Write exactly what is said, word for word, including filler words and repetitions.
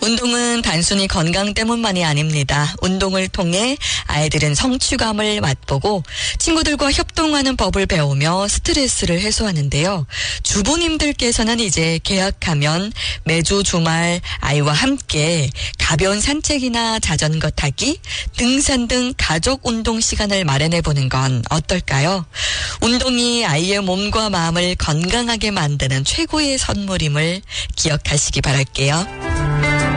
운동은 단순히 건강 때문만이 아닙니다. 운동을 통해 아이들은 성취감을 맛보고 친구들과 협동하는 법을 배우며 스트레스를 해소하는데요. 주부님들께서는 이제 계약하면 매주 주말 아이와 함께 가벼운 산책이나 자전거 타기, 등산 등 가족 운동 시간을 마련해 보는 건 어떨까요? 운동이 아이의 몸과 마음을 건강하게 만드는 최고의 선물임을 기억하시기 바랄게요.